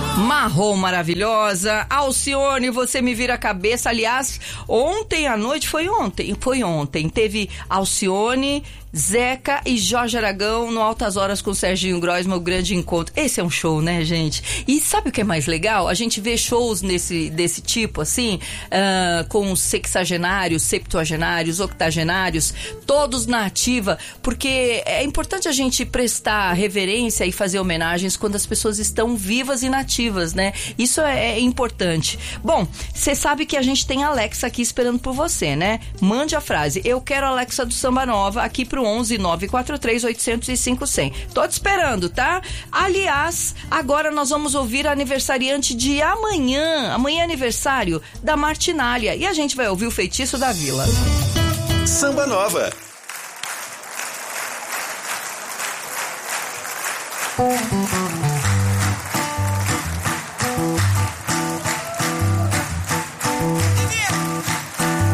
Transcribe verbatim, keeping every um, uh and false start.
Marrom maravilhosa, Alcione, você me vira a cabeça. Aliás, ontem à noite, foi ontem, foi ontem, teve Alcione, Zeca e Jorge Aragão no Altas Horas com o Serginho Groisman, o grande encontro. Esse é um show, né, gente? E sabe o que é mais legal? A gente vê shows nesse, desse tipo, assim, uh, com os sexagenários, septuagenários, octogenários, todos na ativa, porque é importante a gente prestar reverência e fazer homenagens quando as pessoas estão vivas e nativas, né? Isso é, é importante. Bom, você sabe que a gente tem a Alexa aqui esperando por você, né? Mande a frase, eu quero a Alexa do Samba Nova, aqui pro onze nove quatro três oito zero zero cinco zero zero. Tô te esperando, tá? Aliás, agora nós vamos ouvir a aniversariante de amanhã. Amanhã é aniversário da Martinália. E a gente vai ouvir o Feitiço da Vila. Samba Nova. Música